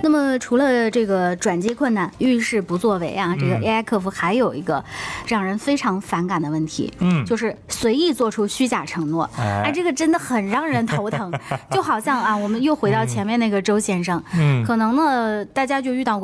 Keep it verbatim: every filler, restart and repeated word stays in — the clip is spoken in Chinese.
那么除了这个转接困难、遇事不作为啊，这个 A I 客服还有一个让人非常反感的问题，嗯，就是随意做出虚假承诺，哎，哎这个真的很让人头疼。就好像啊，我们又回到前面那个周先生，嗯，可能呢，大家就遇到过。